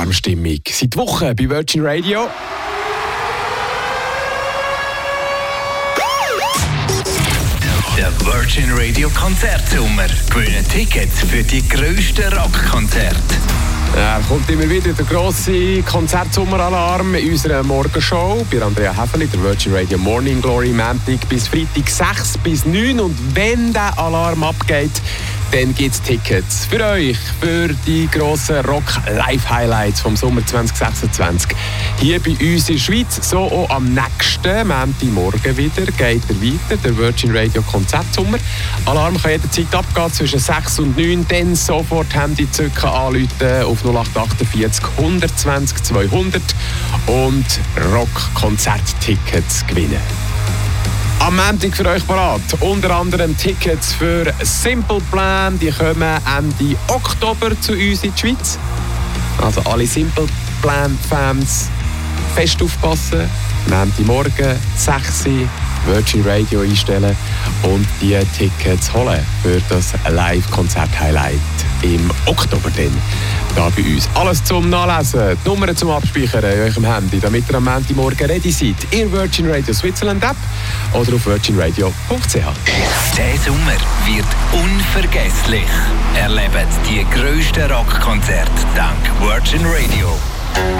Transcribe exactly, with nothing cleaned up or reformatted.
Alarmstimmung. Seit Wochen bei Virgin Radio. Der Virgin Radio Konzertsommer. Gewinnen Tickets für die grössten Rockkonzerte. Ja, kommt immer wieder der grosse Konzertsommeralarm in unserer Morgenshow bei Andrea Häfeli, der Virgin Radio Morning Glory, Montag bis Freitag sechs bis neun. Und wenn der Alarm abgeht, dann gibt es Tickets für euch, für die grossen Rock-Live-Highlights vom Sommer zwanzig sechsundzwanzig. Hier bei uns in der Schweiz, so auch am nächsten Montagmorgen wieder, geht er weiter, der Virgin Radio Konzertsommer. Alarm kann jederzeit abgehen zwischen sechs und neun, dann sofort Handy zücken, anrufen auf null acht achtundvierzig hundertzwanzig zweihundert und Rock-Konzerttickets gewinnen. Am Montag für euch parat. Unter anderem Tickets für Simple Plan. Die kommen Ende Oktober zu uns in die Schweiz. Also alle Simple Plan-Fans fest aufpassen. Montagmorgen sechs Uhr Virgin Radio einstellen und die Tickets holen für das Live-Konzert-Highlight im Oktober dann. Da bei uns. Alles zum Nachlesen, die Nummern zum Abspeichern in eurem Handy, damit ihr am Montagmorgen ready seid. In Virgin Radio Switzerland App oder auf virgin radio punkt c h. Der Sommer wird unvergesslich. Erlebt die grössten Rockkonzerte dank Virgin Radio.